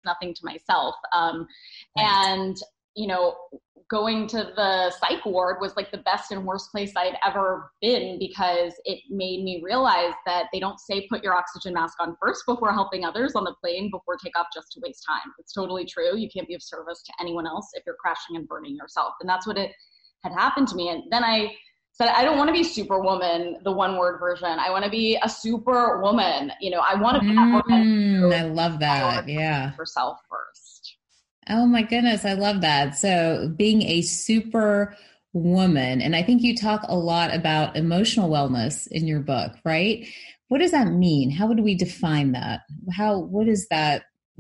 nothing to myself. Right. And, you know, going to the psych ward was like the best and worst place I'd ever been, because it made me realize that they don't say put your oxygen mask on first before helping others on the plane before takeoff just to waste time. It's totally true. You can't be of service to anyone else if you're crashing and burning yourself. And that's what it had happened to me. And then I said, I don't want to be superwoman, the one word version. I want to be a super woman. You know, I want to be that woman. I love that. Yeah. Herself first. Oh my goodness. I love that. So being a super woman, and I think you talk a lot about emotional wellness in your book, right? What does that mean? How would we define that? What is that?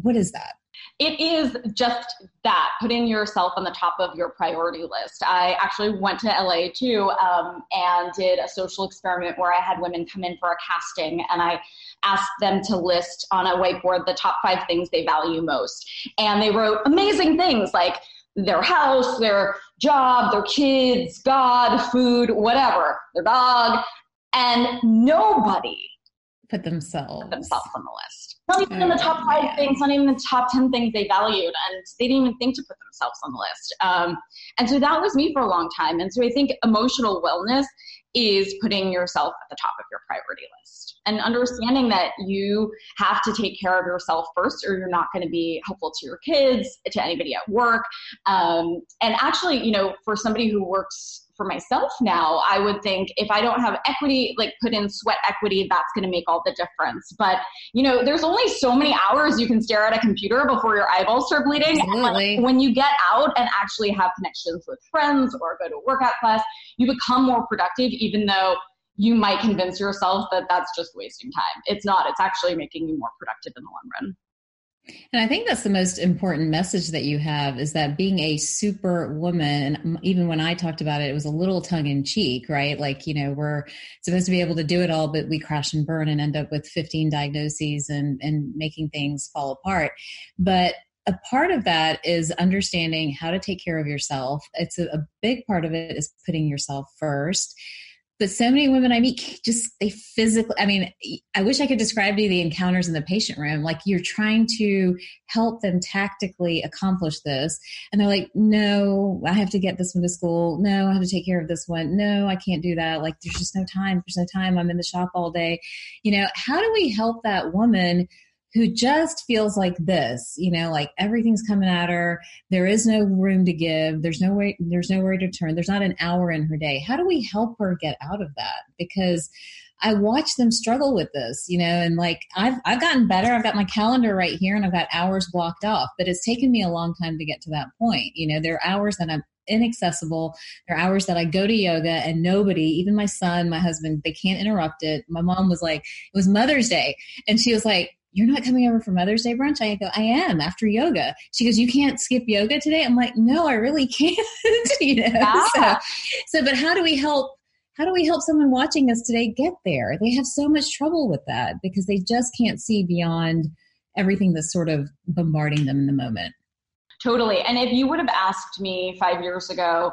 It is just that, putting yourself on the top of your priority list. I actually went to LA too, and did a social experiment where I had women come in for a casting, and I asked them to list on a whiteboard the top 5 things they value most. And they wrote amazing things like their house, their job, their kids, God, food, whatever, their dog, and nobody put themselves on the list. Not even in the top 5 things, not even the top 10 things they valued. And they didn't even think to put themselves on the list. And so that was me for a long time. And so I think emotional wellness is putting yourself at the top of your priority list and understanding that you have to take care of yourself first, or you're not going to be helpful to your kids, to anybody at work. And actually, you know, for somebody who works for myself now, I would think if I don't have equity, like put in sweat equity, that's going to make all the difference. But, you know, there's only so many hours you can stare at a computer before your eyeballs start bleeding. Absolutely. And when you get out and actually have connections with friends or go to a workout class, you become more productive, even though you might convince yourself that that's just wasting time. It's not. It's actually making you more productive in the long run. And I think that's the most important message that you have, is that being a super woman, and even when I talked about it, it was a little tongue in cheek, right? Like, you know, we're supposed to be able to do it all, but we crash and burn and end up with 15 diagnoses and making things fall apart. But a part of that is understanding how to take care of yourself. It's a big part of it is putting yourself first. But so many women I meet, they physically, I mean, I wish I could describe to you the encounters in the patient room. Like, you're trying to help them tactically accomplish this. And they're like, no, I have to get this one to school. No, I have to take care of this one. No, I can't do that. Like, there's just no time. There's no time. I'm in the shop all day. You know, how do we help that woman who just feels like this, you know, like everything's coming at her. There is no room to give. There's nowhere to turn. There's not an hour in her day. How do we help her get out of that? Because I watch them struggle with this, you know, and like I've gotten better. I've got my calendar right here and I've got hours blocked off, but it's taken me a long time to get to that point. You know, there are hours that I'm inaccessible. There are hours that I go to yoga and nobody, even my son, my husband, they can't interrupt it. My mom was like, it was Mother's Day. And she was like, you're not coming over for Mother's Day brunch? I go, I am, after yoga. She goes, you can't skip yoga today? I'm like, no, I really can't. You know? Yeah. So, but how do we help someone watching us today get there? They have so much trouble with that because they just can't see beyond everything that's sort of bombarding them in the moment. Totally. And if you would have asked me 5 years ago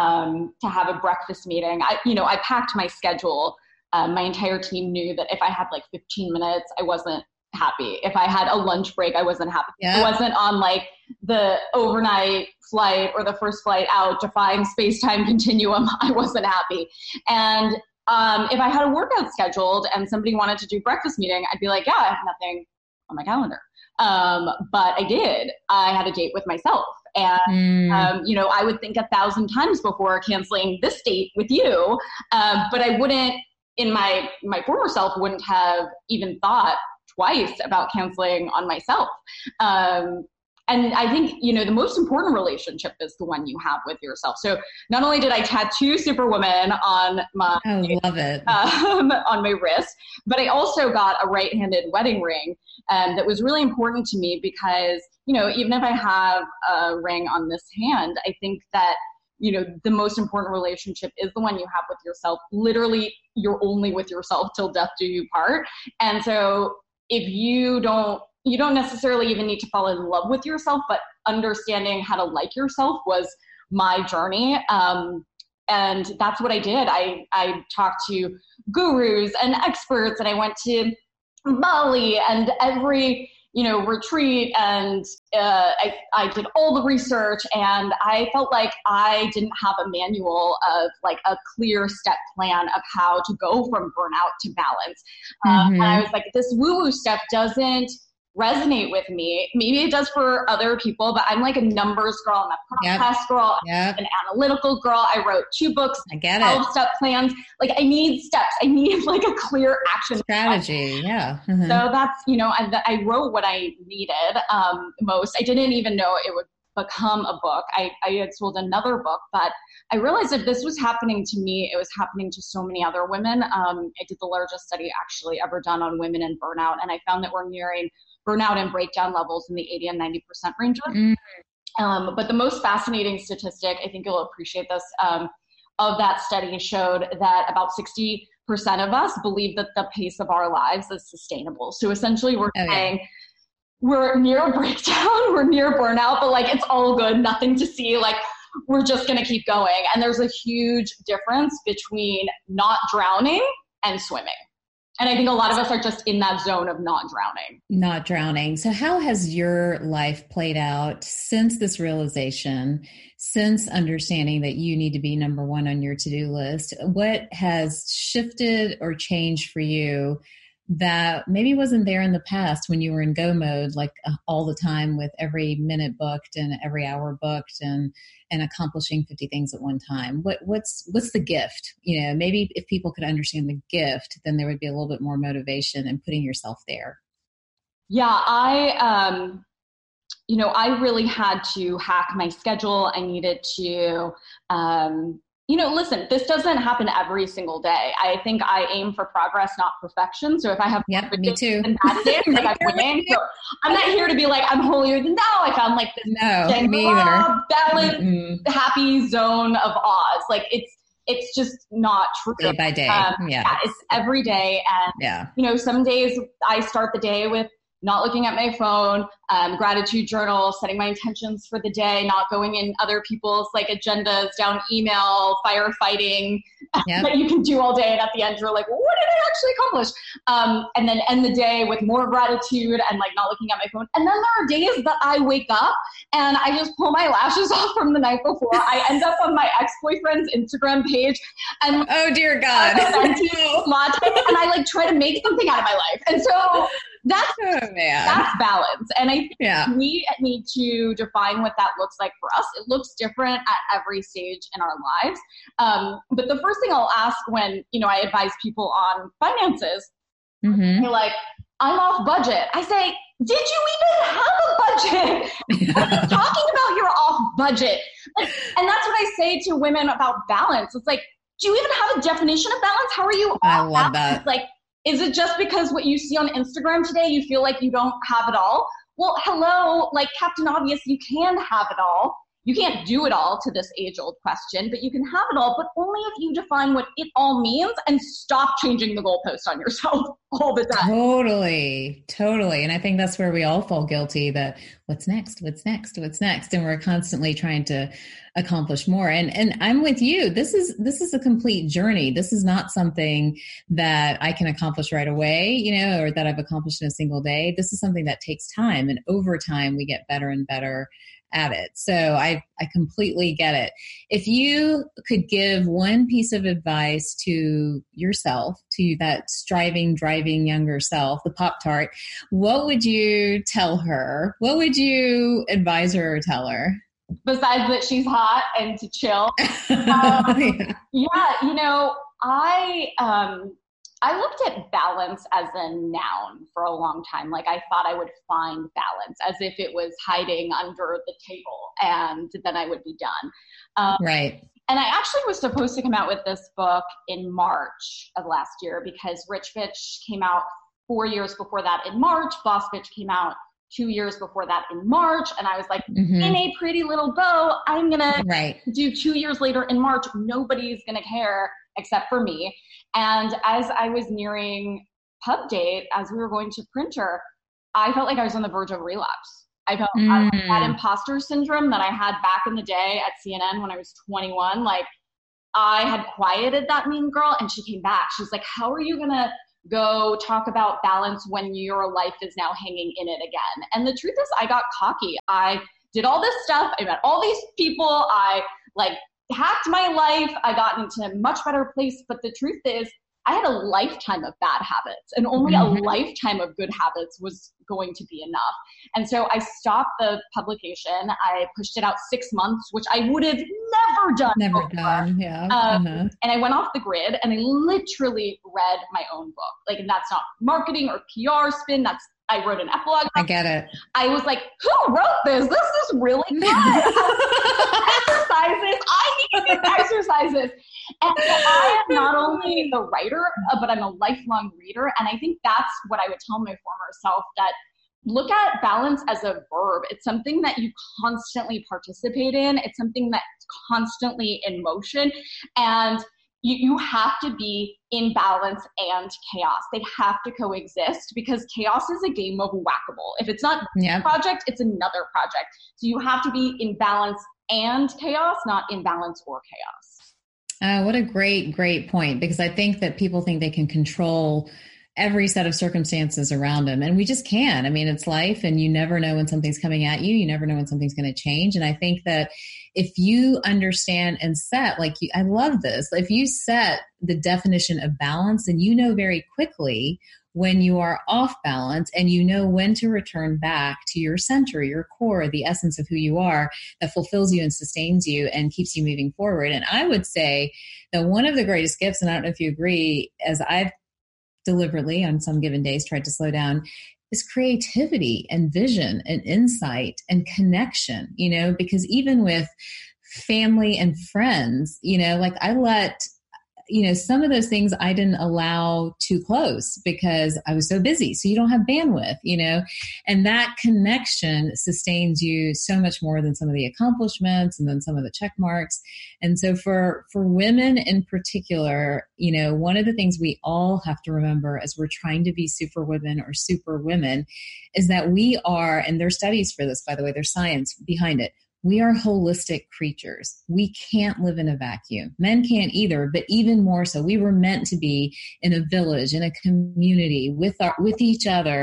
to have a breakfast meeting, I packed my schedule. My entire team knew that if I had like 15 minutes, I wasn't happy. If I had a lunch break, I wasn't happy. Yeah. I wasn't on like the overnight flight or the first flight out, defying space-time continuum. I wasn't happy. And if I had a workout scheduled and somebody wanted to do breakfast meeting, I'd be like, yeah, I have nothing on my calendar. But I did. I had a date with myself. And, I would think 1,000 times before canceling this date with you. But I wouldn't, in my former self, wouldn't have even thought twice about canceling on myself. And I think, the most important relationship is the one you have with yourself. So not only did I tattoo Superwoman on my, love it. On my wrist, but I also got a right-handed wedding ring that was really important to me because, even if I have a ring on this hand, I think that, the most important relationship is the one you have with yourself. Literally, you're only with yourself till death do you part. And so if you don't necessarily even need to fall in love with yourself, but understanding how to like yourself was my journey. And that's what I did. I talked to gurus and experts, and I went to Bali and every retreat, and I did all the research, and I felt like I didn't have a manual of like a clear step plan of how to go from burnout to balance. And I was like, this woo-woo stuff doesn't resonate with me. Maybe it does for other people, but I'm like a numbers girl. I'm a process girl. I'm an analytical girl. I wrote 2 books, I get 12-step plans. Like I need steps. I need like a clear action strategy. So that's, I wrote what I needed most. I didn't even know it would become a book. I had sold another book, but I realized if this was happening to me, it was happening to so many other women. I did the largest study actually ever done on women and burnout, and I found that we're nearing burnout and breakdown levels in the 80 and 90% ranges. But the most fascinating statistic, I think you'll appreciate this, of that study showed that about 60% of us believe that the pace of our lives is sustainable. So essentially we're saying we're near breakdown, we're near burnout, but like it's all good, nothing to see, like we're just going to keep going. And there's a huge difference between not drowning and swimming. And I think a lot of us are just in that zone of not drowning. Not drowning. So how has your life played out since this realization, since understanding that you need to be number one on your to-do list? What has shifted or changed for you that maybe wasn't there in the past when you were in go mode, like all the time with every minute booked and every hour booked and accomplishing 50 things at one time? What's the gift? Maybe if people could understand the gift, then there would be a little bit more motivation in putting yourself there. Yeah, I really had to hack my schedule. I needed to, listen, this doesn't happen every single day. I think I aim for progress, not perfection. So if I have me too. And bad days, like I'm winning. So I'm not here to be like, I'm holier than thou. I found like this balanced, happy zone of Oz. Like it's just not true. Day by day. It's every day. And, some days I start the day with not looking at my phone, gratitude journal, setting my intentions for the day, not going in other people's like agendas, down email, firefighting that you can do all day. And at the end, you're like, what did I actually accomplish? And then end the day with more gratitude and like not looking at my phone. And then there are days that I wake up and I just pull my lashes off from the night before. I end up on my ex-boyfriend's Instagram page and oh dear God, latte, and I like try to make something out of my life. And so that's balance. And I think we need to define what that looks like for us. It looks different at every stage in our lives. But the first thing I'll ask when, I advise people on finances, they're like, I'm off budget. I say, did you even have a budget? What are you talking about? You're off budget. And that's what I say to women about balance. It's like, do you even have a definition of balance? How are you off I love balance? That. Like, is it just because what you see on Instagram today, you feel like you don't have it all? Well, hello, like Captain Obvious, you can have it all. You can't do it all to this age-old question, but you can have it all, but only if you define what it all means and stop changing the goalpost on yourself all the time. Totally. And I think that's where we all fall guilty, that what's next? And we're constantly trying to accomplish more. And I'm with you. This is a complete journey. This is not something that I can accomplish right away, or that I've accomplished in a single day. This is something that takes time, and over time we get better and better at it. So I completely get it. If you could give one piece of advice to yourself, to that striving, driving younger self, the Pop-Tart, what would you tell her? What would you advise her or tell her? Besides that she's hot and to chill. I looked at balance as a noun for a long time. Like I thought I would find balance as if it was hiding under the table and then I would be done. Right. And I actually was supposed to come out with this book in March of last year because Rich Bitch came out 4 years before that in March. Boss Bitch came out 2 years before that in March. And I was like, in a pretty little bow, I'm going to do 2 years later in March. Nobody's going to care except for me. And as I was nearing pub date, as we were going to printer, I felt like I was on the verge of relapse. I felt that imposter syndrome that I had back in the day at CNN when I was 21. Like I had quieted that mean girl and she came back. She's like, how are you going to go talk about balance when your life is now hanging in it again. And the truth is, I got cocky. I did all this stuff. I met all these people. I like hacked my life. I got into a much better place. But the truth is, I had a lifetime of bad habits, and only a lifetime of good habits was going to be enough. And so I stopped the publication. I pushed it out 6 months, which I would have never done. Yeah. And I went off the grid, and I literally read my own book. Like, and that's not marketing or PR spin. I wrote an epilogue. I get it. I was like, who wrote this? This is really good. Exercises. I need these exercises. And I am not only the writer, but I'm a lifelong reader. And I think that's what I would tell my former self, that look at balance as a verb. It's something that you constantly participate in. It's something that's constantly in motion. And you have to be in balance and chaos. They have to coexist, because chaos is a game of whack-a-mole. If it's not a project, it's another project. So you have to be in balance and chaos, not in balance or chaos. What a great point, because I think that people think they can control every set of circumstances around them, and we just can. I mean, it's life, and you never know when something's coming at you. You never know when something's going to change. And I think that if you understand and set, I love this, if you set the definition of balance, and you know very quickly when you are off balance, and you know when to return back to your center, your core, the essence of who you are, that fulfills you and sustains you and keeps you moving forward. And I would say that one of the greatest gifts, and I don't know if you agree, as I've deliberately on some given days tried to slow down, is creativity and vision and insight and connection, because even with family and friends, I let some of those things I didn't allow too close because I was so busy. So you don't have bandwidth, and that connection sustains you so much more than some of the accomplishments and then some of the check marks. And so for women in particular, one of the things we all have to remember as we're trying to be super women or super women is that we are, and there's studies for this, by the way, there's science behind it. We are holistic creatures. We can't live in a vacuum. Men can't either, but even more so. We were meant to be in a village, in a community, with each other,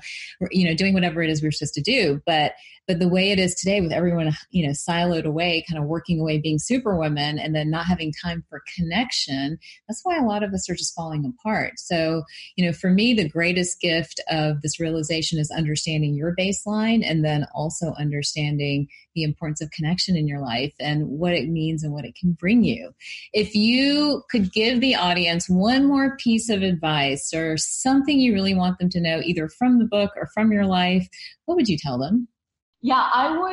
doing whatever it is we're supposed to do. But the way it is today, with everyone, siloed away, kind of working away, being super women, and then not having time for connection, that's why a lot of us are just falling apart. So, for me, the greatest gift of this realization is understanding your baseline, and then also understanding the importance of connection in your life and what it means and what it can bring you. If you could give the audience one more piece of advice or something you really want them to know, either from the book or from your life, what would you tell them? Yeah,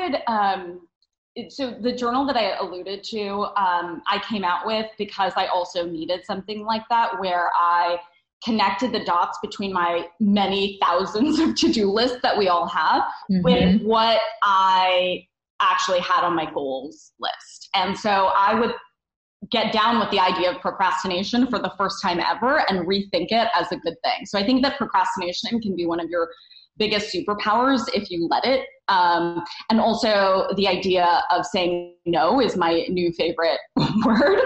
I would. So the journal that I alluded to, I came out with because I also needed something like that, where I connected the dots between my many thousands of to-do lists that we all have with what I actually had on my goals list. And so I would get down with the idea of procrastination for the first time ever and rethink it as a good thing. So I think that procrastination can be one of your biggest superpowers if you let it. And also the idea of saying no is my new favorite word.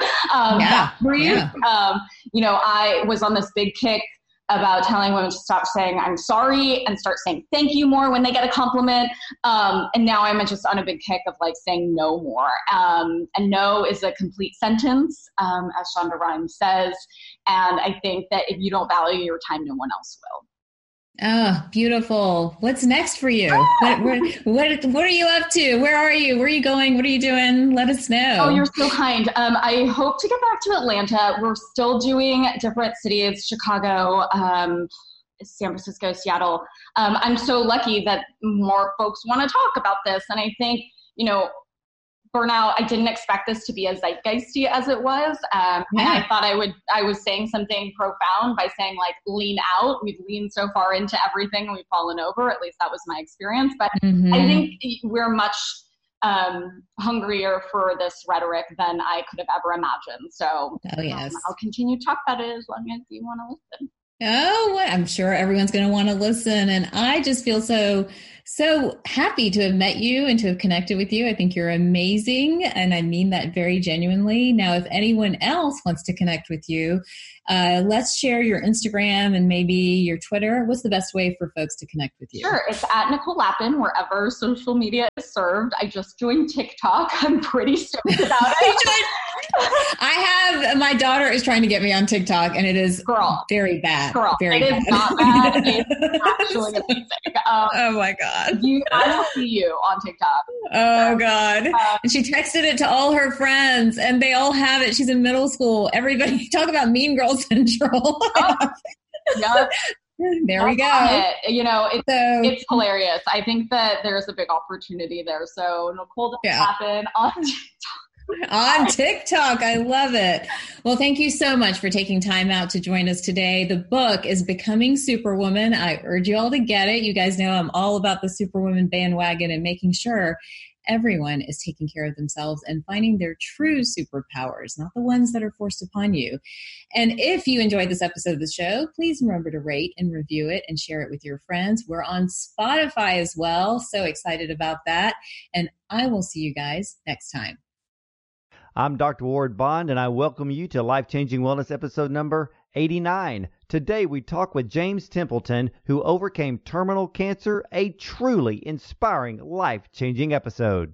I was on this big kick about telling women to stop saying I'm sorry and start saying thank you more when they get a compliment. And now I'm just on a big kick of saying no more. And no is a complete sentence, as Shonda Rhimes says. And I think that if you don't value your time, no one else will. Oh, beautiful. What's next for you? What are you up to? Where are you? Where are you going? What are you doing? Let us know. Oh, you're so kind. I hope to get back to Atlanta. We're still doing different cities, Chicago, San Francisco, Seattle. I'm so lucky that more folks want to talk about this. And I think, burnout, I didn't expect this to be as zeitgeisty as it was. And I thought I was saying something profound by saying lean out. We've leaned so far into everything and we've fallen over. At least that was my experience. But I think we're much hungrier for this rhetoric than I could have ever imagined. So I'll continue to talk about it as long as you want to listen. Oh, I'm sure everyone's going to want to listen. And I just feel so So happy to have met you and to have connected with you. I think you're amazing, and I mean that very genuinely. Now, if anyone else wants to connect with you, let's share your Instagram and maybe your Twitter. What's the best way for folks to connect with you? Sure. It's at Nicole Lappin, wherever social media is served. I just joined TikTok. I'm pretty stoked about it. My daughter is trying to get me on TikTok, and it is very bad. Very bad. It is not bad. It's actually amazing. Oh my God. I will see you on TikTok. Oh God. And she texted it to all her friends, and they all have it. She's in middle school. Everybody talk about Mean Girl Central. Yep. There we go. It's hilarious. I think that there's a big opportunity there. So Nicole Lappin on TikTok. On TikTok. I love it. Well, thank you so much for taking time out to join us today. The book is Becoming Superwoman. I urge you all to get it. You guys know I'm all about the Superwoman bandwagon and making sure everyone is taking care of themselves and finding their true superpowers, not the ones that are forced upon you. And if you enjoyed this episode of the show, please remember to rate and review it and share it with your friends. We're on Spotify as well. So excited about that. And I will see you guys next time. I'm Dr. Ward Bond, and I welcome you to Life Changing Wellness episode number 89. Today we talk with James Templeton, who overcame terminal cancer, a truly inspiring, life-changing episode.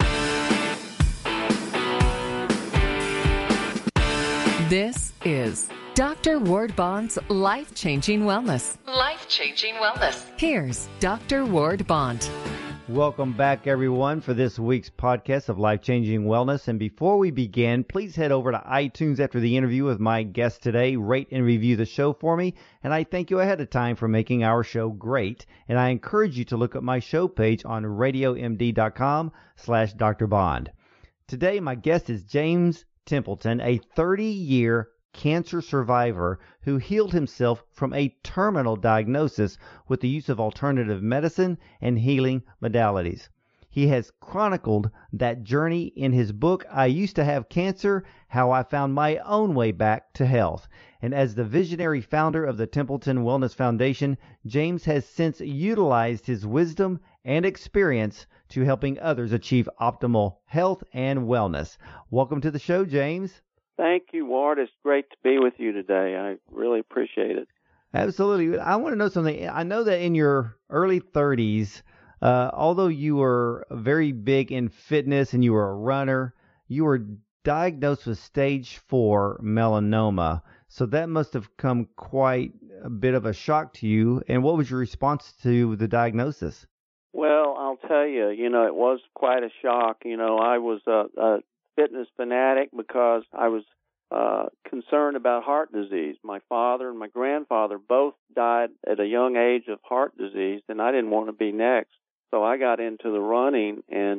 This is Dr. Ward Bond's Life Changing Wellness. Life Changing Wellness. Here's Dr. Ward Bond. Welcome back, everyone, for this week's podcast of Life Changing Wellness. And before we begin, please head over to iTunes after the interview with my guest today. Rate and review the show for me. And I thank you ahead of time for making our show great. And I encourage you to look at my show page on radiomd.com/Dr. Bond. Today, my guest is James Templeton, a 30-year cancer survivor who healed himself from a terminal diagnosis with the use of alternative medicine and healing modalities. He has chronicled that journey in his book, I Used to Have Cancer, How I Found My Own Way Back to Health. And as the visionary founder of the Templeton Wellness Foundation, James has since utilized his wisdom and experience to helping others achieve optimal health and wellness. Welcome to the show, James. Thank you, Ward. It's great to be with you today. I really appreciate it. Absolutely. I want to know something. I know that in your early 30s, although you were very big in fitness and you were a runner, you were diagnosed with stage 4 melanoma. So that must have come quite a bit of a shock to you. And what was your response to the diagnosis? Well, I'll tell you, it was quite a shock. I was a fitness fanatic because I was concerned about heart disease. My father and my grandfather both died at a young age of heart disease, and I didn't want to be next. So I got into the running, and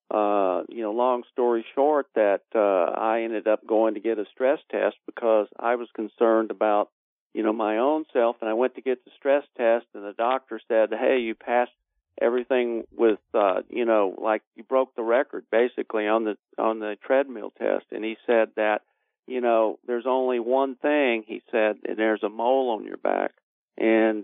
long story short, that I ended up going to get a stress test because I was concerned about my own self, and I went to get the stress test, and the doctor said, "Hey, you passed everything with like you broke the record basically on the treadmill test." And he said that there's only one thing, he said, and there's a mole on your back. And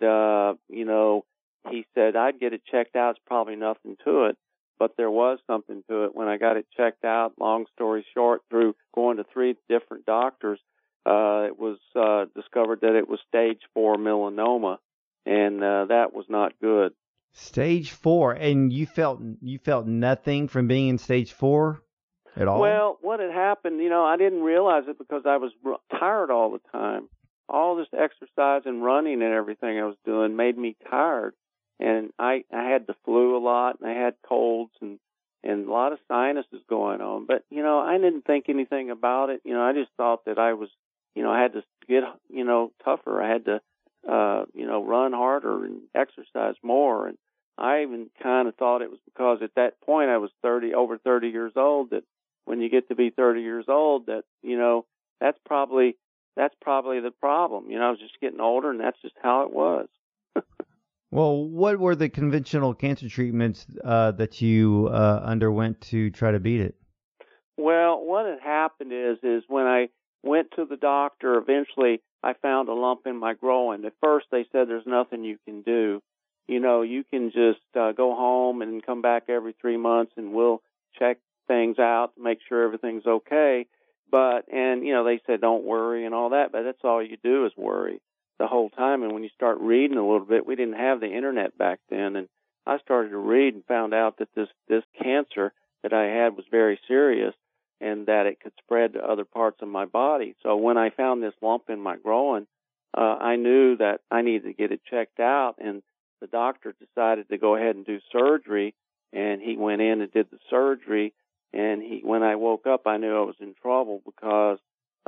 he said I'd get it checked out. It's probably nothing to it, but there was something to it. When I got it checked out, long story short, through going to 3 different doctors, it was discovered that it was stage 4 melanoma, and that was not good. Stage 4, and you felt nothing from being in stage 4 at all? Well, what had happened, I didn't realize it because I was tired all the time. All this exercise and running and everything I was doing made me tired, and I had the flu a lot, and I had colds and a lot of sinuses going on. But I didn't think anything about it. I just thought that I was, I had to get tougher. I had to run harder and exercise more. And I even kind of thought it was because at that point I was over 30 years old, that when you get to be 30 years old, that, that's probably the problem. I was just getting older, and that's just how it was. Well, what were the conventional cancer treatments that you underwent to try to beat it? Well, what had happened is when I went to the doctor, eventually I found a lump in my groin. At first they said there's nothing you can do. you can just go home and come back every 3 months and we'll check things out to make sure everything's okay. And they said, don't worry and all that, but that's all you do is worry the whole time. And when you start reading a little bit, we didn't have the internet back then, and I started to read and found out that this cancer that I had was very serious and that it could spread to other parts of my body. So when I found this lump in my groin, I knew that I needed to get it checked out, and the doctor decided to go ahead and do surgery, and he went in and did the surgery. And when I woke up, I knew I was in trouble because,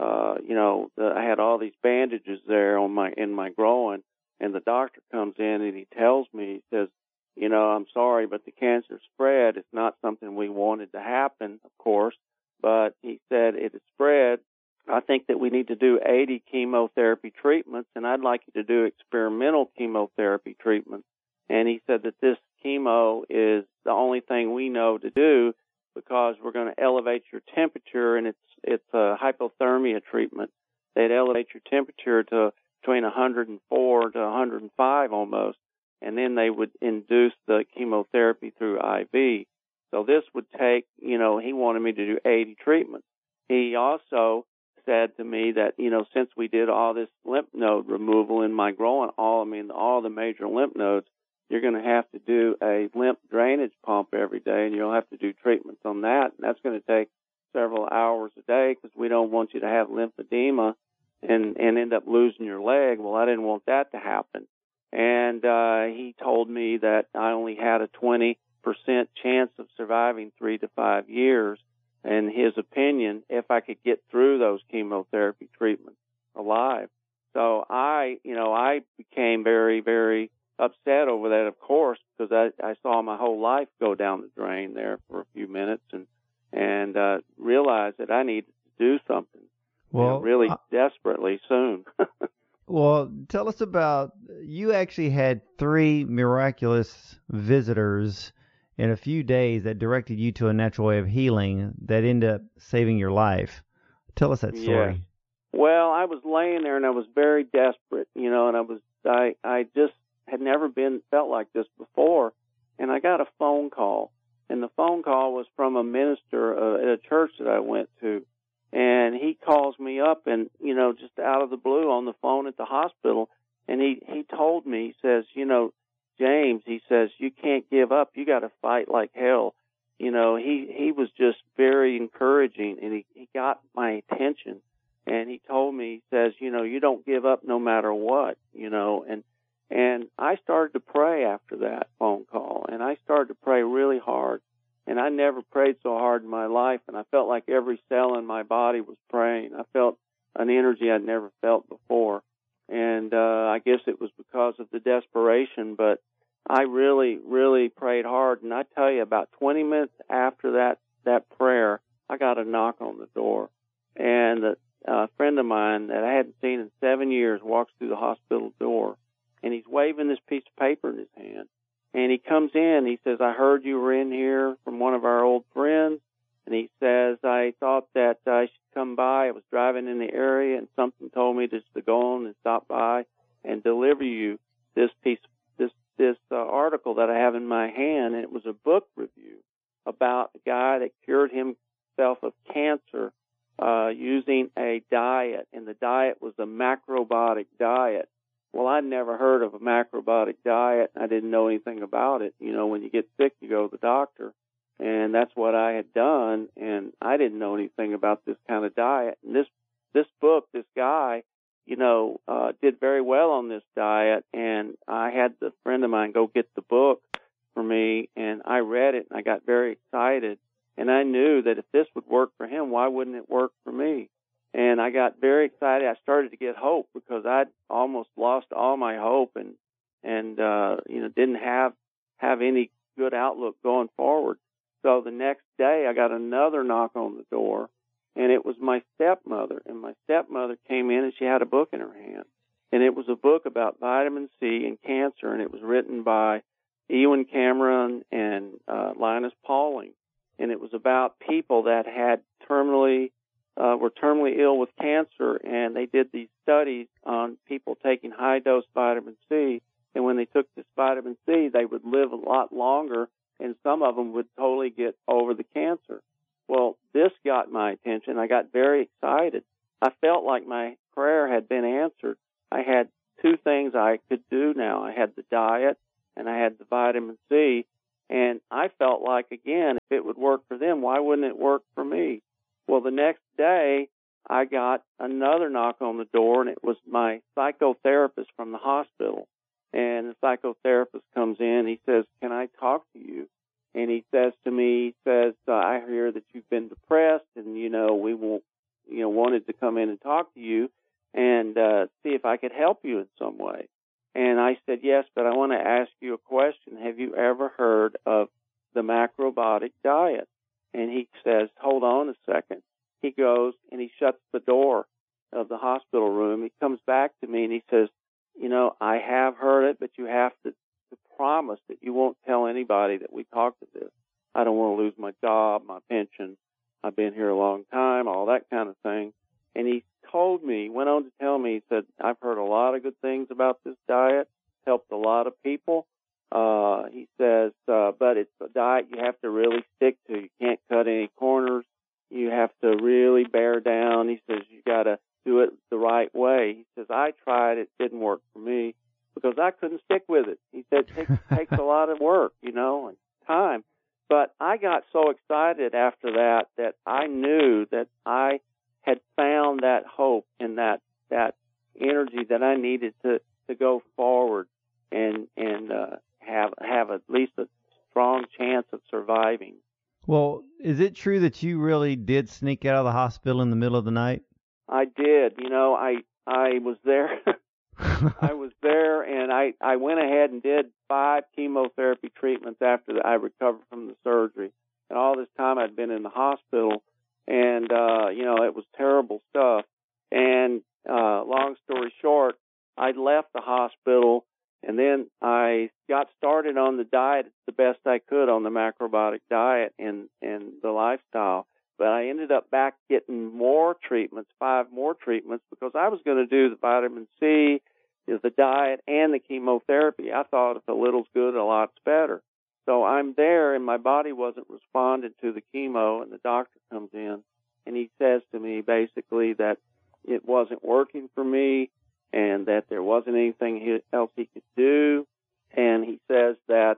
I had all these bandages there in my groin, and the doctor comes in and he tells me, he says, I'm sorry, but the cancer spread. It's not something we wanted to happen, of course, but he said it has spread. I think that we need to do 80 chemotherapy treatments, and I'd like you to do experimental chemotherapy treatments. And he said that this chemo is the only thing we know to do because we're going to elevate your temperature, and it's a hypothermia treatment. They'd elevate your temperature to between 104 to 105 almost, and then they would induce the chemotherapy through IV. So this would take, he wanted me to do 80 treatments. He also said to me that, since we did all this lymph node removal in my groin, all the major lymph nodes, you're going to have to do a lymph drainage pump every day, and you'll have to do treatments on that. And that's going to take several hours a day because we don't want you to have lymphedema and end up losing your leg. Well, I didn't want that to happen. And he told me that I only had a 20% chance of surviving 3 to 5 years, in his opinion, if I could get through those chemotherapy treatments alive. So I became very, very upset over that, of course, because I saw my whole life go down the drain there for a few minutes and realized that I needed to do something really desperately soon. Well, tell us about, you actually had 3 miraculous visitors in a few days that directed you to a natural way of healing that ended up saving your life. Tell us that story. Yeah. Well, I was laying there and I was very desperate, and I just had never felt like this before. And I got a phone call, and the phone call was from a minister at a church that I went to. And he calls me up and, just out of the blue on the phone at the hospital. And he told me, he says, James, he says, you can't give up. You got to fight like hell. He was just very encouraging, and he got my attention. And he told me, he says, you don't give up no matter what, and I started to pray after that phone call, and I started to pray really hard. And I never prayed so hard in my life, and I felt like every cell in my body was praying. I felt an energy I'd never felt before. And I guess it was because of the desperation, but I really, really prayed hard. And I tell you, about 20 minutes after that prayer, I got a knock on the door. And a friend of mine that I hadn't seen in 7 years walks through the hospital door, and he's waving this piece of paper in his hand. And he comes in, he says, I heard you were in here from one of our old friends. And he says, I thought that I should come by. I was driving in the area, and something told me just to go on and stop by and deliver you this article that I have in my hand. And it was a book review about a guy that cured himself of cancer using a diet. And the diet was a macrobiotic diet. Well, I'd never heard of a macrobiotic diet. I didn't know anything about it. When you get sick, you go to the doctor. And that's what I had done. And I didn't know anything about this kind of diet. And this book, this guy, did very well on this diet. And I had a friend of mine go get the book for me. And I read it, and I got very excited. And I knew that if this would work for him, why wouldn't it work for me? And I got very excited. I started to get hope because I'd almost lost all my hope and didn't have any good outlook going forward. So the next day I got another knock on the door, and it was my stepmother. And my stepmother came in, and she had a book in her hand. And it was a book about vitamin C and cancer, and it was written by Ewan Cameron and Linus Pauling. And it was about people that had were terminally ill with cancer, and they did these studies on people taking high-dose vitamin C And when they took this vitamin C, they would live a lot longer, and some of them would totally get over the cancer. Well, this got my attention. I got very excited. I felt like my prayer had been answered. I had two things I could do now. I had the diet and I had the vitamin C. And I felt like, again, if it would work for them, why wouldn't it work for me? Well, the next day, I got another knock on the door, and it was my psychotherapist from the hospital. And the psychotherapist comes in. He says, "Can I talk to you?" And he says to me, "I hear that you've been depressed, and, we wanted to come in and talk to you and see if I could help you in some way." And I said, "Yes, but I want to ask you a question. Have you ever heard of the macrobiotic diet?" And he says, "Hold on a second." He goes and he shuts the door of the hospital room. He comes back to me and he says, "I have heard it, but you have to promise that you won't tell anybody that we talked to this. I don't want to lose my job, my pension. I've been here a long time," all that kind of thing. And he went on to tell me, he said, "I've heard a lot of good things about this diet. Helped a lot of people." He says, "But it's a diet you have to really stick to. You can't cut any corners. You have to really bear down." He says, "You got to do it the right way." He says, "I tried. It didn't work for me because I couldn't stick with it." He said, "It takes a lot of work, and time." But I got so excited after that I knew that I had found that hope and that energy that I needed to go forward and have at least a strong chance of surviving. Well, is it true that you really did sneak out of the hospital in the middle of the night? I did. I was there. I was there, and I went ahead and did 5 chemotherapy treatments after I recovered from the surgery. And all this time I'd been in the hospital, and, it was terrible stuff. And long story short, I left the hospital, and then I got started on the diet the best I could on the macrobiotic diet and the lifestyle. But I ended up back getting more treatments, 5 more treatments, because I was going to do the vitamin C, the diet, and the chemotherapy. I thought if a little's good, a lot's better. So I'm there, and my body wasn't responding to the chemo, and the doctor comes in, and he says to me basically that it wasn't working for me and that there wasn't anything else he could do. And he says that,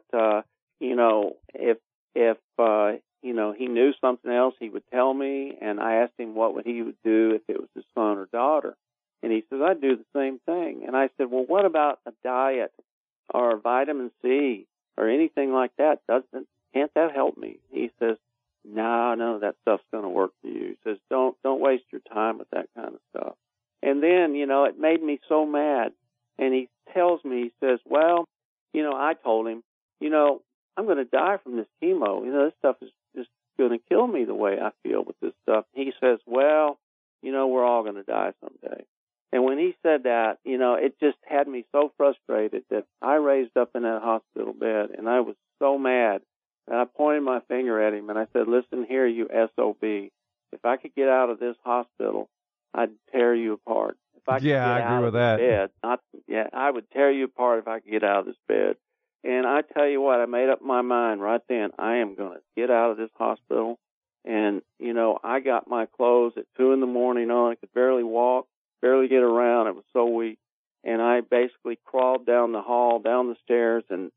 if he knew something else, he would tell me. And I asked him what he would do if it was his son or daughter. And he says, "I'd do the same thing." And I said, "Well, what about a diet or vitamin C or anything like that? Can't that help me?" He says, No, that stuff's going to work for you." He says, don't waste your time with that kind of stuff. And then, it made me so mad. And he tells me, he says, "Well, I told him, I'm going to die from this chemo. This stuff is just going to kill me the way I feel with this stuff." He says, "Well, we're all going to die someday." And when he said that, it just had me so frustrated that I raised up in that hospital bed, and I was so mad. And I pointed my finger at him, and I said, "Listen here, you SOB. If I could get out of this hospital, I'd tear you apart. If I could get I agree out with of that. this bed, I would tear you apart if I could get out of this bed." And I tell you what, I made up my mind right then. I am going to get out of this hospital. And, I got my clothes at 2 a.m. on. I could barely walk, barely get around. I was so weak. And I basically crawled down the hall, down the stairs, and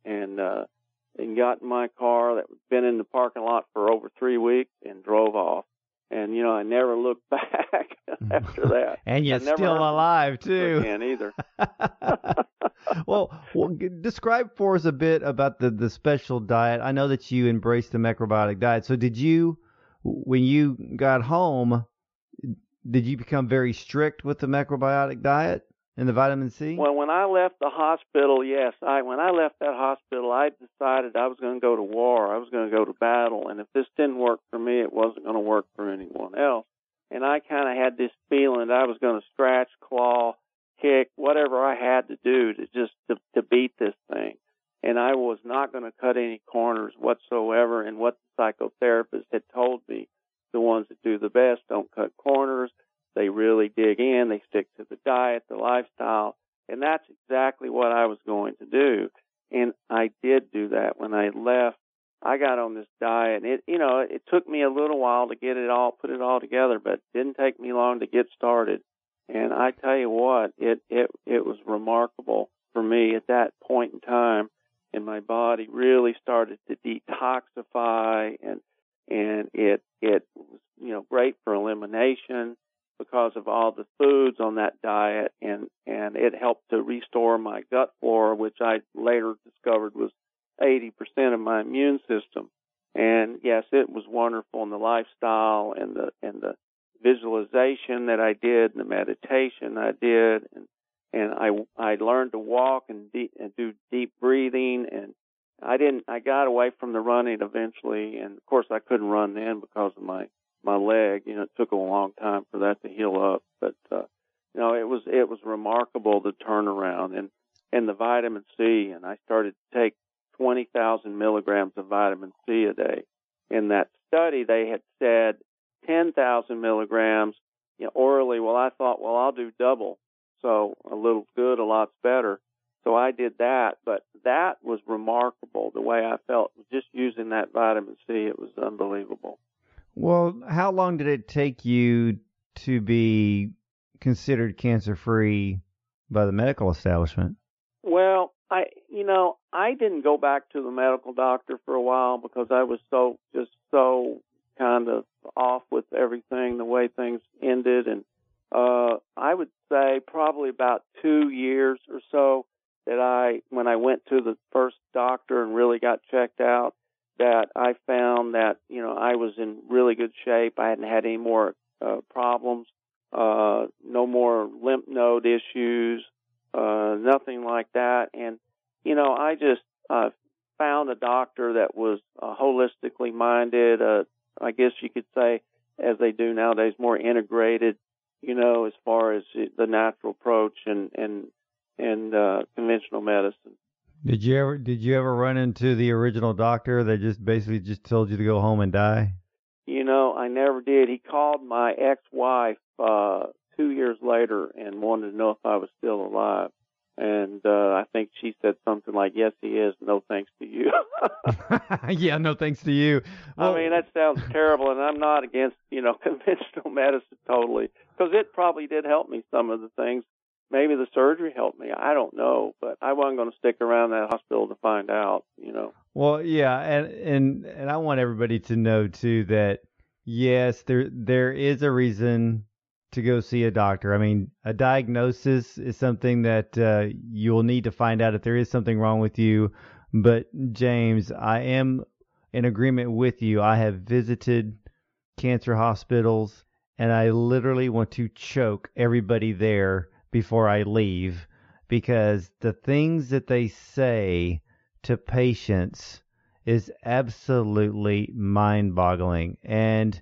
got in my car that had been in the parking lot for over 3 weeks and drove off. And, I never looked back after that. And you're still alive, too. Again, either. Well, describe for us a bit about the special diet. I know that you embraced the macrobiotic diet. So did you, when you got home, did you become very strict with the macrobiotic diet and the vitamin C? Well, when I left the hospital, yes. When I left that hospital, I decided I was going to go to war. I was going to go to battle. And if this didn't work for me, it wasn't going to work for anyone else. And I kind of had this feeling that I was going to scratch, claw, kick, whatever I had to do to beat this thing. And I was not going to cut any corners whatsoever. And what the psychotherapist had told me, the ones that do the best don't cut corners. They really dig in. They stick to the diet, the lifestyle. And that's exactly what I was going to do. And I did do that. When I left, I got on this diet. It took me a little while to put it all together, but it didn't take me long to get started. And I tell you what, it was remarkable for me at that point in time. And my body really started to detoxify, and it was great for elimination because of all the foods on that diet, and it helped to restore my gut flora, which I later discovered was 80% of my immune system. And yes, it was wonderful, and the lifestyle and the visualization that I did and the meditation I did, and I learned to walk and do deep breathing, and I got away from the running eventually, and of course I couldn't run then because of my leg. It took a long time for that to heal up, but it was remarkable, the turnaround, and the vitamin C, and I started to take 20,000 milligrams of vitamin C a day. In that study, they had said 10,000 milligrams orally. Well, I thought, I'll do double. So a little good, a lot's better. So I did that, but that was remarkable, the way I felt just using that vitamin C. It was unbelievable. Well, how long did it take you to be considered cancer-free by the medical establishment? Well, I didn't go back to the medical doctor for a while because I was so kind of off with everything, the way things ended. And I would say probably about 2 years or so that when I went to the first doctor and really got checked out, that I found that, I was in really good shape. I hadn't had any more problems, no more lymph node issues, nothing like that. And, I just found a doctor that was holistically minded, I guess you could say, as they do nowadays, more integrated, as far as the natural approach and conventional medicine. Did you ever run into the original doctor that just basically just told you to go home and die? I never did. He called my ex-wife 2 years later and wanted to know if I was still alive. And I think she said something like, "Yes, he is. No thanks to you." Yeah, no thanks to you. Well, I mean, that sounds terrible, and I'm not against, conventional medicine totally, because it probably did help me some of the things. Maybe the surgery helped me. I don't know, but I wasn't going to stick around that hospital to find out, Well, yeah, and I want everybody to know too that yes, there is a reason to go see a doctor. I mean, a diagnosis is something that you'll need to find out if there is something wrong with you. But James, I am in agreement with you. I have visited cancer hospitals, and I literally want to choke everybody there before I leave, because the things that they say to patients is absolutely mind-boggling. And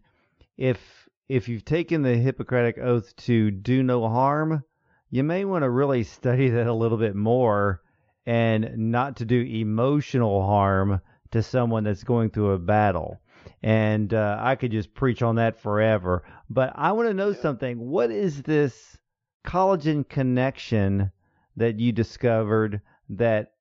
if you've taken the Hippocratic Oath to do no harm, you may want to really study that a little bit more and not to do emotional harm to someone that's going through a battle. And I could just preach on that forever. But I want to know something. What is this collagen connection that you discovered that,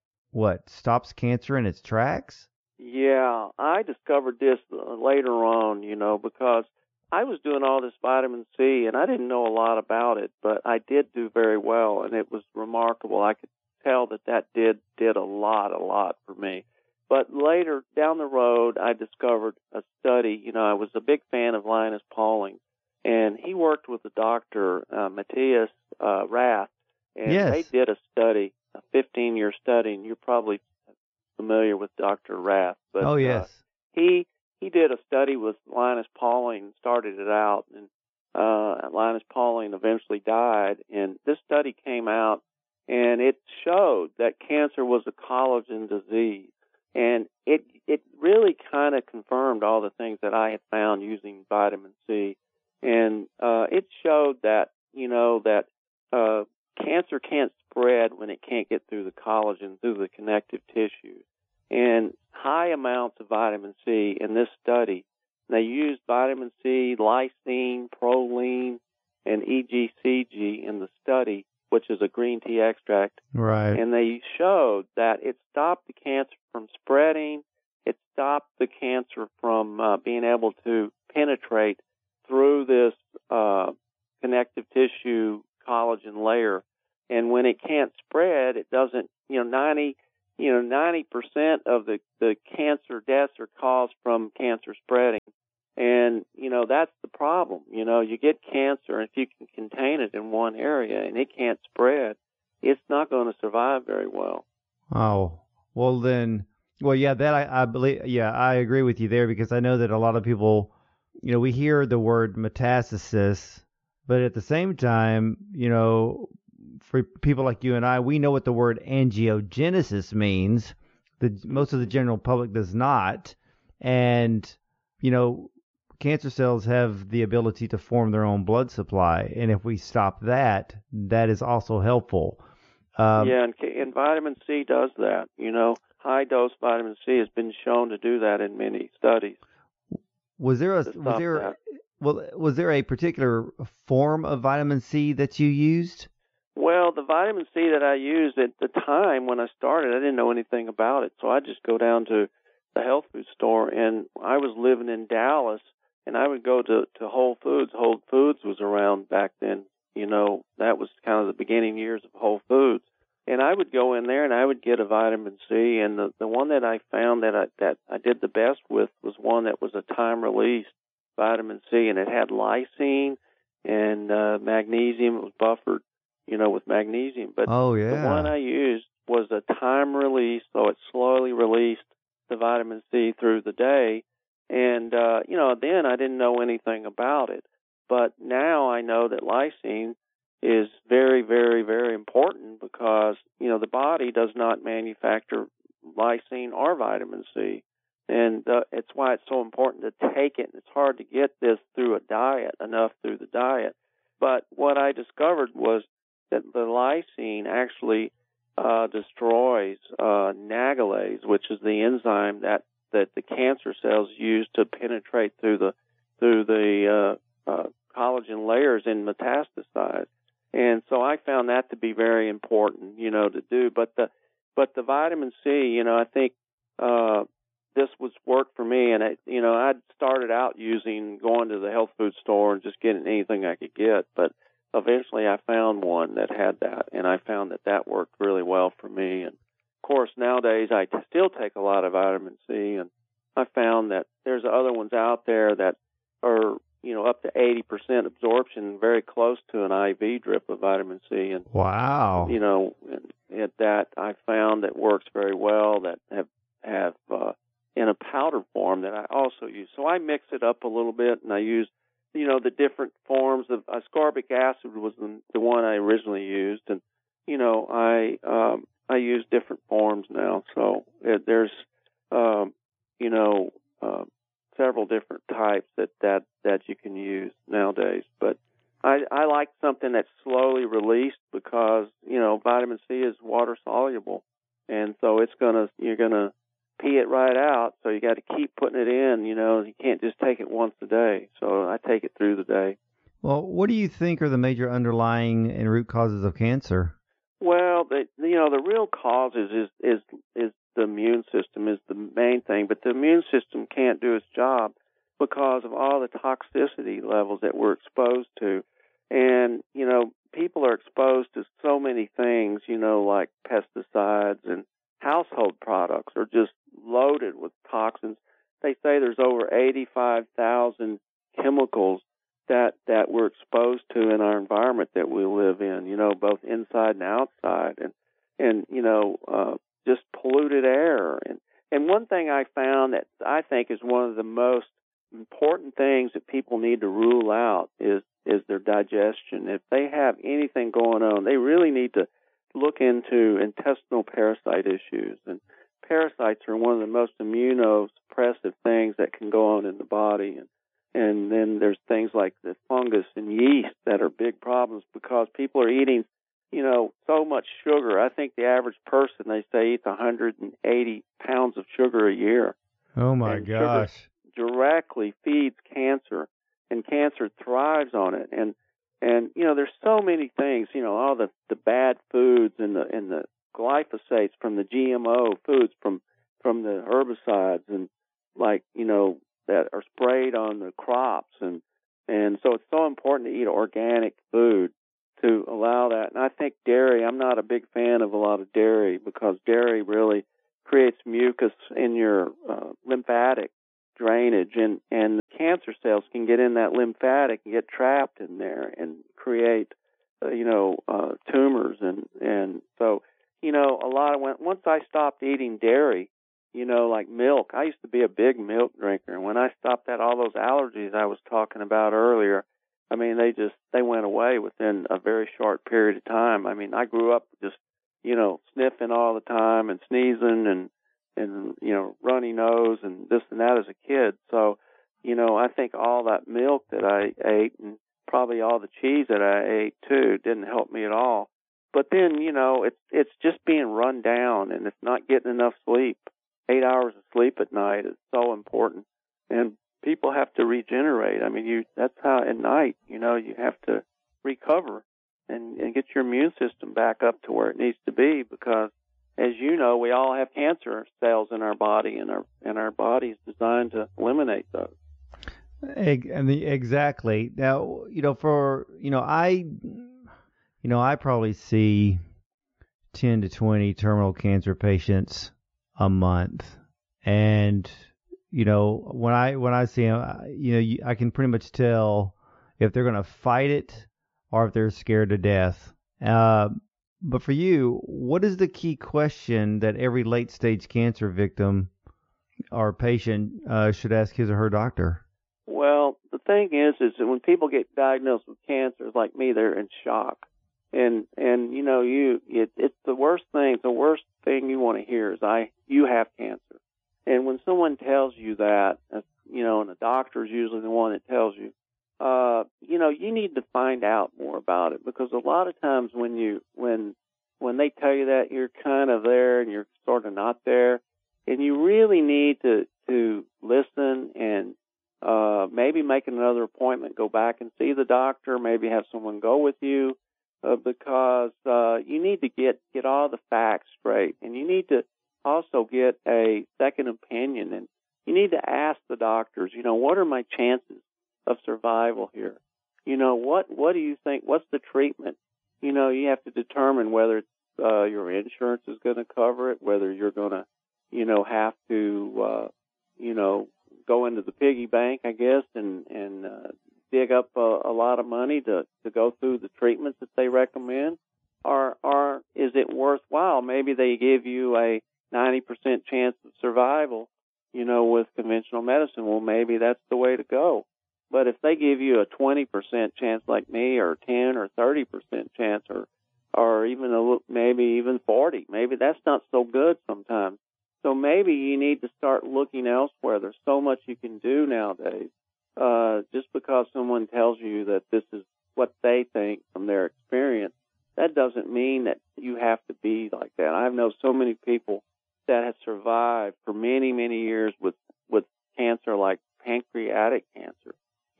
stops cancer in its tracks? Yeah, I discovered this later on, because I was doing all this vitamin C, and I didn't know a lot about it, but I did do very well, and it was remarkable. I could tell that did a lot for me. But later, down the road, I discovered a study. I was a big fan of Linus Pauling, and he worked with the doctor, Matthias Rath, and Yes. They did a study, a 15-year study, and you're probably familiar with Dr. Rath. But, Oh, yes. He did a study with Linus Pauling, started it out, and Linus Pauling eventually died. And this study came out, and it showed that cancer was a collagen disease. And it really kind of confirmed all the things that I had found using vitamin C. And it showed that, that cancer can't spread when it can't get through the collagen, through the connective tissues. And high amounts of vitamin C in this study, they used vitamin C, lysine, proline, and EGCG in the study, which is a green tea extract. Right. And they showed that it stopped the cancer from spreading. It stopped the cancer from being able to penetrate through this connective tissue collagen layer. And when it can't spread, it doesn't, 90% of the cancer deaths are caused from cancer spreading. And, that's the problem. You get cancer, and if you can contain it in one area and it can't spread, it's not going to survive very well. Oh, well then, that I believe, I agree with you there, because I know that a lot of people, we hear the word metastasis, but at the same time, for people like you and I, we know what the word angiogenesis means. Most of the general public does not. And, cancer cells have the ability to form their own blood supply. And if we stop that, that is also helpful. And vitamin C does that. High dose vitamin C has been shown to do that in many studies. Was there a particular form of vitamin C that you used? Well, the vitamin C that I used at the time when I started, I didn't know anything about it. So I just go down to the health food store, and I was living in Dallas, and I would go to Whole Foods. Whole Foods was around back then. That was kind of the beginning years of Whole Foods. And I would go in there and I would get a vitamin C, and the one that I found that I did the best with was one that was a time-released vitamin C, and it had lysine and magnesium. It was buffered, with magnesium. But the one I used was a time-release, so it slowly released the vitamin C through the day. And, then I didn't know anything about it. But now I know that lysine is very, very, very important because, the body does not manufacture lysine or vitamin C. And it's why it's so important to take it. It's hard to get this through enough through the diet. But what I discovered was that the lysine actually destroys nagalase, which is the enzyme that the cancer cells use to penetrate through the collagen layers and metastasize. And so I found that to be very important, to do. But the vitamin C, I think this was work for me. And I'd started out going to the health food store and just getting anything I could get. But eventually I found one that had that, and I found that worked really well for me. And of course, nowadays I still take a lot of vitamin C, and I found that there's other ones out there that are, up to 80% absorption, very close to an IV drip of vitamin C. And wow, that I found that works very well. That have in a powder form that I also use. So I mix it up a little bit, and I use, the different forms of ascorbic acid was the one I originally used, and I use different forms now. So there's several different types that you can use nowadays. But I like something that's slowly released because, vitamin C is water soluble. And so you're going to pee it right out. So you got to keep putting it in, you can't just take it once a day. So I take it through the day. Well, what do you think are the major underlying and root causes of cancer? Well, the real causes is the immune system is the main thing, but the immune system can't do its job because of all the toxicity levels that we're exposed to. And, people are exposed to so many things, like pesticides, and household products are just loaded with toxins. They say there's over 85,000 chemicals that we're exposed to in our environment that we live in, both inside and outside, and just polluted air. And one thing I found that I think is one of the most important things that people need to rule out is their digestion. If they have anything going on, they really need to look into intestinal parasite issues. And parasites are one of the most immunosuppressive things that can go on in the body. And then there's things like the fungus and yeast that are big problems because people are eating, so much sugar. I think the average person, they say, eats 180 pounds of sugar a year. Oh, my gosh. Sugar directly feeds cancer, and cancer thrives on it. And And there's so many things, all the bad foods and the glyphosates from the GMO foods from the herbicides and that are sprayed on the crops and so it's so important to eat organic food to allow that. And I think dairy, I'm not a big fan of a lot of dairy because dairy really creates mucus in your lymphatic drainage and cancer cells can get in that lymphatic and get trapped in there and create tumors and so once I stopped eating dairy, like milk. I used to be a big milk drinker, and when I stopped that, all those allergies I was talking about earlier, I mean, they went away within a very short period of time. I mean, I grew up just, sniffing all the time and sneezing and runny nose and this and that as a kid. So, I think all that milk that I ate and probably all the cheese that I ate too didn't help me at all. But then, it's just being run down and it's not getting enough sleep. 8 hours of sleep at night is so important. And people have to regenerate. I mean, that's how at night, you have to recover and get your immune system back up to where it needs to be because, as you know, we all have cancer cells in our body and our body is designed to eliminate those. Exactly. Now, I probably see 10 to 20 terminal cancer patients a month. And, when I see them, I can pretty much tell if they're going to fight it or if they're scared to death. But for you, what is the key question that every late stage cancer victim or patient should ask his or her doctor? Well, the thing is that when people get diagnosed with cancer, like me, they're in shock. And it's the worst thing. The worst thing you want to hear is you have cancer. And when someone tells you that, and the doctor is usually the one that tells you, you need to find out more about it because a lot of times when they tell you that, you're kind of there and you're sort of not there, and you really need to listen and maybe make another appointment, go back and see the doctor, maybe have someone go with you. Because you need to get all the facts straight, and you need to also get a second opinion, and you need to ask the doctors, what are my chances of survival here? What do you think? What's the treatment? You have to determine whether your insurance is going to cover it, whether you're going to, have to, go into the piggy bank, I guess, and dig up a lot of money to go through the treatments that they recommend, or is it worthwhile? Maybe they give you a 90% chance of survival, with conventional medicine. Well, maybe that's the way to go. But if they give you a 20% chance like me, or 10 or 30% chance, or even maybe even 40, maybe that's not so good sometimes. So maybe you need to start looking elsewhere. There's so much you can do nowadays. Just because someone tells you that this is what they think from their experience, that doesn't mean that you have to be like that. I know so many people that have survived for many, many years with cancer like pancreatic cancer,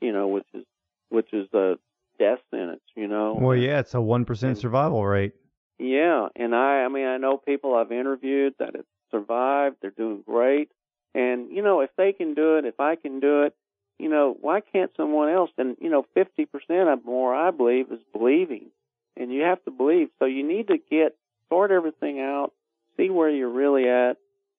which is a death sentence, Well, yeah, it's a 1% survival rate. Yeah, and I know people I've interviewed that have survived. They're doing great. And, if they can do it, if I can do it, why can't someone else? And, 50% or more, I believe, is believing. And you have to believe. So you need to sort everything out, see where you're really at,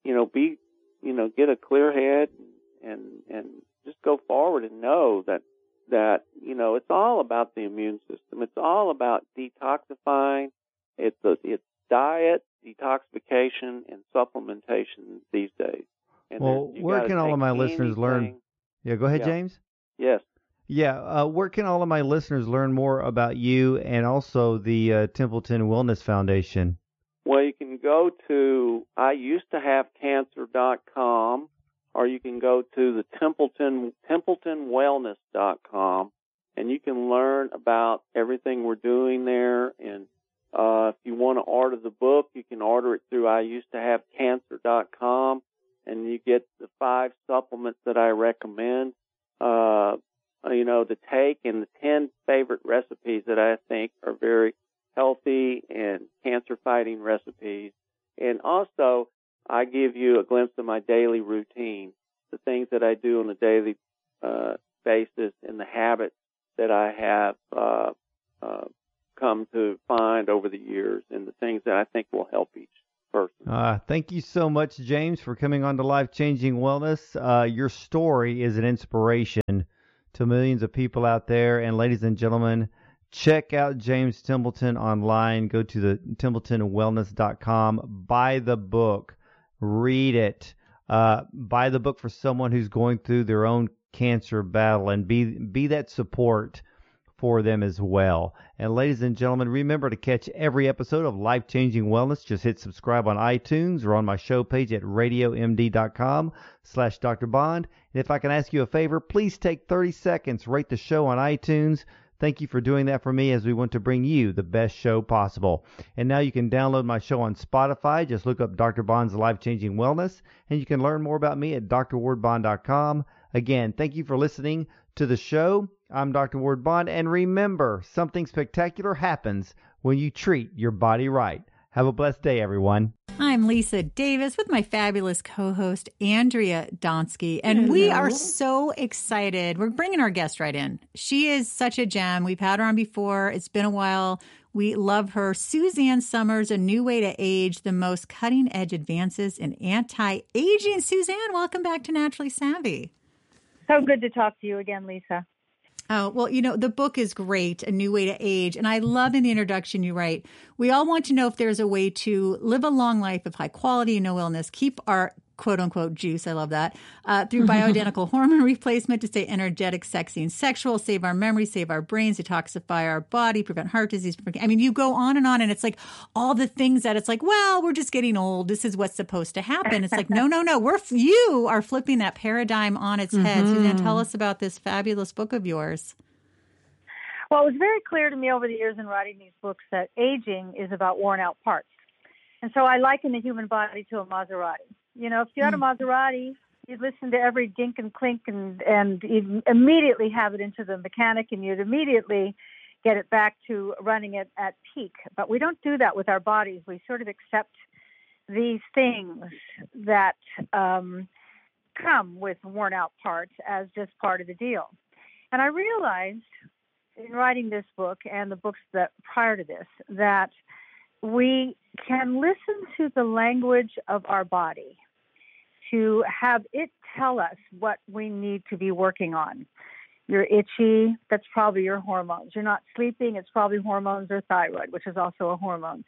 get a clear head and just go forward and know that, it's all about the immune system. It's all about detoxifying. It's diet, detoxification, and supplementation these days. And where can all of my listeners learn? Yeah, go ahead, James. Yes. Yeah, where can all of my listeners learn more about you and also the Templeton Wellness Foundation? Well, you can go to IUSEDTOHaveCancer.com, or you can go to the TempletonWellness.com, and you can learn about everything we're doing there. And if you want to order the book, you can order it through IUSEDTOHaveCancer.com, and you get the 5 supplements that I recommend. to take, and the 10 favorite recipes that I think are very healthy and cancer-fighting recipes. And also, I give you a glimpse of my daily routine, the things that I do on a daily basis, and the habits that I have come to find over the years, and the things that I think will help each person. Thank you so much, James, for coming on to Life Changing Wellness. Your story is an inspiration to millions of people out there. And ladies and gentlemen, check out James Templeton online. Go to the TempletonWellness.com. Buy the book. Read it. Buy the book for someone who's going through their own cancer battle, and be that support for them as well. And ladies and gentlemen, remember to catch every episode of Life Changing Wellness. Just hit subscribe on iTunes or on my show page at radiomd.com/Dr. Bond. And if I can ask you a favor, please take 30 seconds, rate the show on iTunes. Thank you for doing that for me, as we want to bring you the best show possible. And now you can download my show on Spotify. Just look up Dr. Bond's Life Changing Wellness, and you can learn more about me at drwardbond.com. Again, thank you for listening to the show. I'm Dr. Ward Bond, and remember, something spectacular happens when you treat your body right. Have a blessed day, everyone. I'm Lisa Davis with my fabulous co-host, Andrea Donsky, and we are so excited. We're bringing our guest right in. She is such a gem. We've had her on before. It's been a while. We love her. Suzanne Somers, A New Way to Age, the most cutting-edge advances in anti-aging. Suzanne, welcome back to Naturally Savvy. So good to talk to you again, Lisa. Oh, well, the book is great, A New Way to Age. And I love in the introduction you write, we all want to know if there's a way to live a long life of high quality and no illness, keep our quote unquote juice. I love that. Through bioidentical hormone replacement to stay energetic, sexy, and sexual, save our memory, save our brains, detoxify our body, prevent heart disease. I mean, you go on, and it's like all the things that it's like, well, we're just getting old. This is what's supposed to happen. It's like, no. You are flipping that paradigm on its head. Suzanne, tell us about this fabulous book of yours. Well, it was very clear to me over the years in writing these books that aging is about worn out parts. And so I liken the human body to a Maserati. If you had a Maserati, you'd listen to every dink and clink and you'd immediately have it into the mechanic, and you'd immediately get it back to running it at peak. But we don't do that with our bodies. We sort of accept these things that come with worn out parts as just part of the deal. And I realized in writing this book and the books that prior to this that we can listen to the language of our body to have it tell us what we need to be working on. You're itchy, that's probably your hormones. You're not sleeping, it's probably hormones or thyroid, which is also a hormone.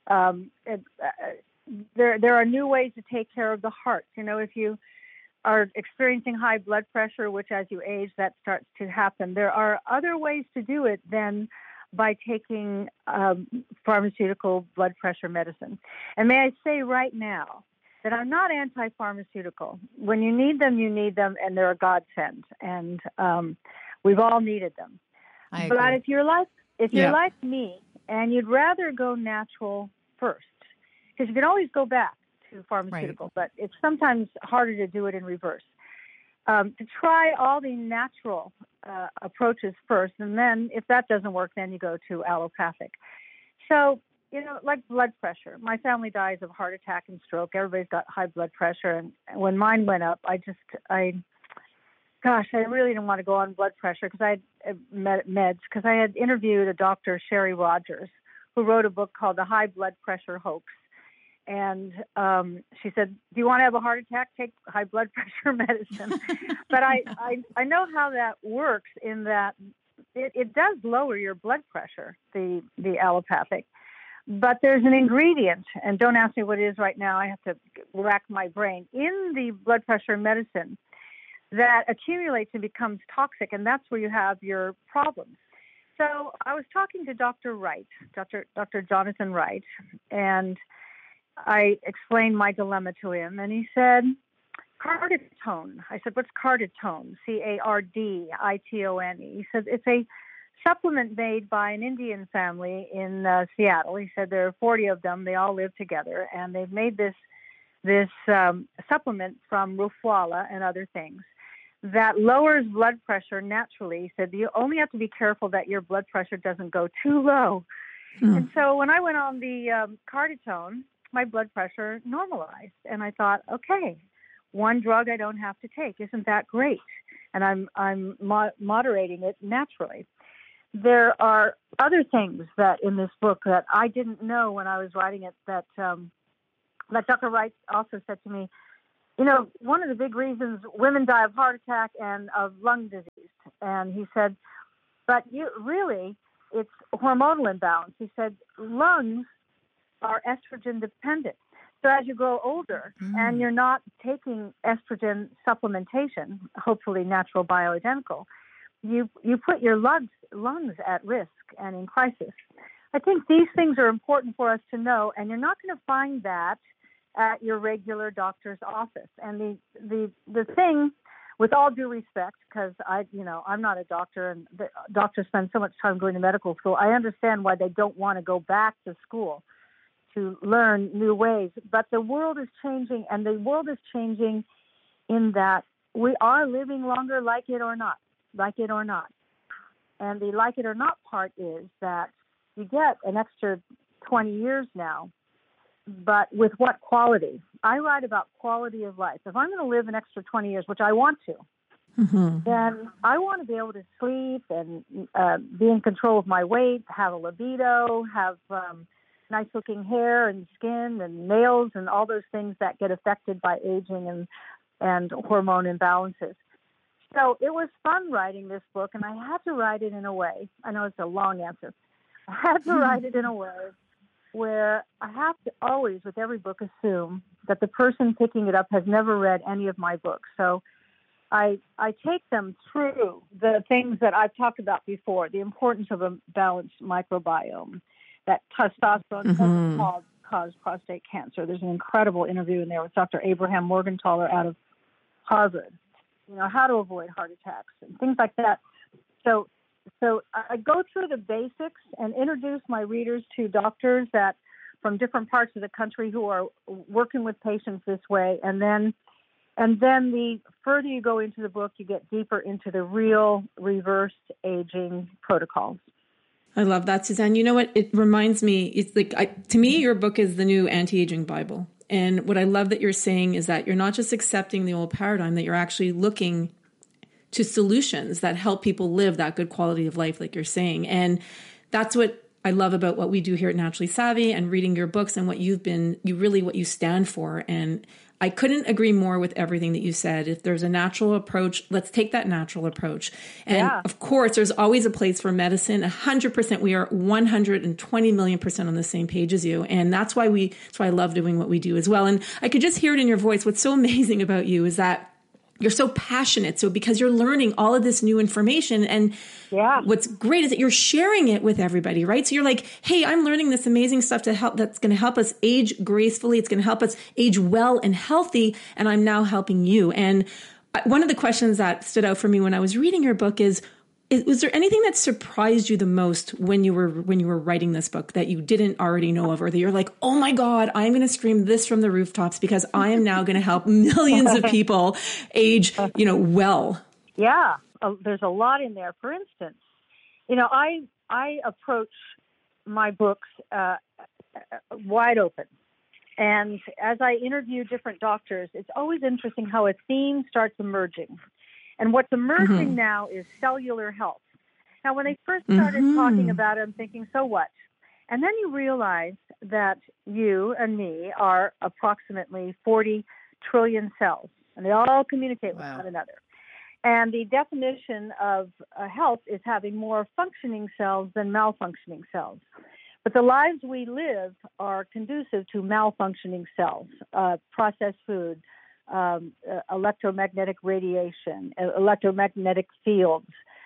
There are new ways to take care of the heart. If you are experiencing high blood pressure, which as you age, that starts to happen, there are other ways to do it than by taking pharmaceutical blood pressure medicine. And may I say right now that I'm not anti-pharmaceutical. When you need them, and they're a godsend. And we've all needed them. But if you're like me and you'd rather go natural first, because you can always go back to pharmaceutical, but it's sometimes harder to do it in reverse. To try all the natural approaches first, and then if that doesn't work, then you go to allopathic. So, like blood pressure. My family dies of heart attack and stroke. Everybody's got high blood pressure. And when mine went up, I really didn't want to go on blood pressure because I had meds, because I had interviewed a doctor, Sherry Rogers, who wrote a book called The High Blood Pressure Hoax. And she said, do you want to have a heart attack? Take high blood pressure medicine. But I know how that works in that it does lower your blood pressure, the allopathic. But there's an ingredient, and don't ask me what it is right now. I have to rack my brain, in the blood pressure medicine that accumulates and becomes toxic, and that's where you have your problems. So I was talking to Dr. Wright, Dr. Jonathan Wright, and I explained my dilemma to him, and he said, Carditone. I said, what's Carditone? Carditone. He said, it's a supplement made by an Indian family in Seattle. He said there are 40 of them. They all live together, and they've made this supplement from Rufwala and other things that lowers blood pressure naturally. He said you only have to be careful that your blood pressure doesn't go too low. And so when I went on the Carditone, my blood pressure normalized. And I thought, okay, one drug I don't have to take. Isn't that great? And I'm moderating it naturally. There are other things that in this book that I didn't know when I was writing it that Dr. Wright also said to me, you know, one of the big reasons women die of heart attack and of lung disease. And he said, but it's hormonal imbalance. He said, lungs are estrogen dependent. So as you grow older and you're not taking estrogen supplementation, hopefully natural bioidentical, you put your lungs at risk and in crisis. I think these things are important for us to know, and you're not going to find that at your regular doctor's office. And the thing, with all due respect, because I'm not a doctor, and the doctors spend so much time going to medical school, I understand why they don't want to go back to school to learn new ways. But the world is changing, and the world is changing in that we are living longer, like it or not. And the like it or not part is that you get an extra 20 years now, but with what quality? I write about quality of life. If I'm going to live an extra 20 years, which I want to, then I want to be able to sleep and be in control of my weight, have a libido, have nice-looking hair and skin and nails and all those things that get affected by aging and hormone imbalances. So it was fun writing this book, and I had to write it in a way. I know it's a long answer. I had to write it in a way where I have to always, with every book, assume that the person picking it up has never read any of my books. So I take them through the things that I've talked about before, the importance of a balanced microbiome, that testosterone doesn't cause prostate cancer. There's an incredible interview in there with Dr. Abraham Morgentaler out of Harvard, how to avoid heart attacks and things like that. So I go through the basics and introduce my readers to doctors that from different parts of the country who are working with patients this way. And then the further you go into the book, you get deeper into the real reversed aging protocols. I love that, Suzanne. You know what? It reminds me, it's like, to me, your book is the new anti-aging Bible. And what I love that you're saying is that you're not just accepting the old paradigm, that you're actually looking to solutions that help people live that good quality of life, like you're saying. And that's what I love about what we do here at Naturally Savvy and reading your books and what you stand for. And I couldn't agree more with everything that you said. If there's a natural approach, let's take that natural approach. And of course, there's always a place for medicine. 100%. We are 120 million% on the same page as you. And that's why I love doing what we do as well. And I could just hear it in your voice. What's so amazing about you is that you're so passionate. So because you're learning all of this new information, and what's great is that you're sharing it with everybody, right? So you're like, hey, I'm learning this amazing stuff that's going to help us age gracefully. It's going to help us age well and healthy. And I'm now helping you. And one of the questions that stood out for me when I was reading your book is, was there anything that surprised you the most when you were writing this book that you didn't already know of, or that you're like, oh my God, I'm going to scream this from the rooftops because I am now going to help millions of people age, well? Yeah, there's a lot in there. For instance, I approach my books wide open. And as I interview different doctors, it's always interesting how a theme starts emerging. And what's emerging now is cellular health. Now, when I first started talking about it, I'm thinking, so what? And then you realize that you and me are approximately 40 trillion cells, and they all communicate with one another. And the definition of health is having more functioning cells than malfunctioning cells. But the lives we live are conducive to malfunctioning cells, processed food, electromagnetic radiation, electromagnetic fields,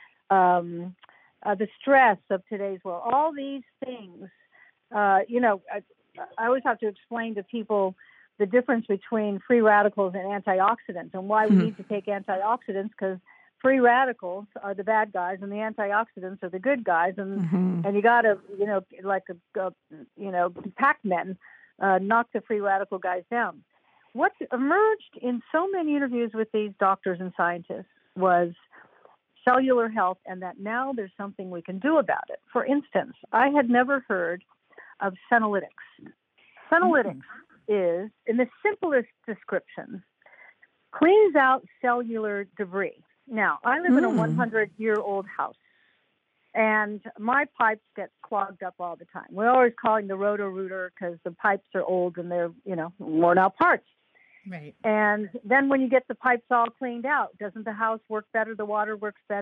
the stress of today's world, all these things. I always have to explain to people the difference between free radicals and antioxidants and why we need to take antioxidants, because free radicals are the bad guys and the antioxidants are the good guys. And you got to, like Pac-Men, knock the free radical guys down. What's emerged in so many interviews with these doctors and scientists was cellular health, and that now there's something we can do about it. For instance, I had never heard of senolytics. Senolytics is, in the simplest description, cleans out cellular debris. Now, I live in a 100-year-old house, and my pipes get clogged up all the time. We're always calling the Roto-Rooter because the pipes are old and they're, worn out parts. Right. And then when you get the pipes all cleaned out, doesn't the house work better? The water works better?